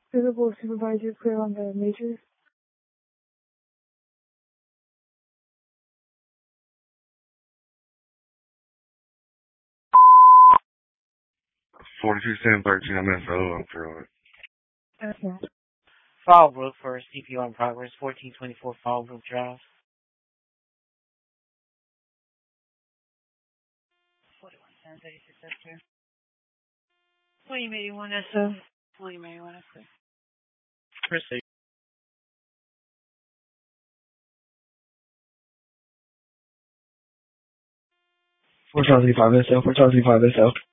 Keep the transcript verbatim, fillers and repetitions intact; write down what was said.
Visible supervisor clear on the major. forty-two ten thirteen, I'm in solo, I'm through it. Okay. Fallbrook for C P R in progress, fourteen twenty-four Fallbrook Drive. forty-one ten thirty-six Esther. William eighty-one S O. William eighty-one Esther. Proceed. four thousand five S L, four thousand five S L.